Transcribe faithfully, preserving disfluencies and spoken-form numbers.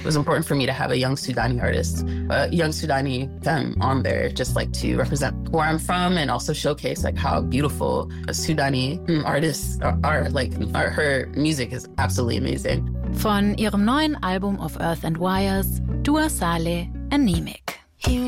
was important for me to have a young Sudani artist, a young Sudani femme on there, just like to represent where I'm from and also showcase like how beautiful Sudani artists are, are. Like are, her music is absolutely amazing. Von ihrem neuen Album Of Earth and Wires, Dua Saleh, Anemic.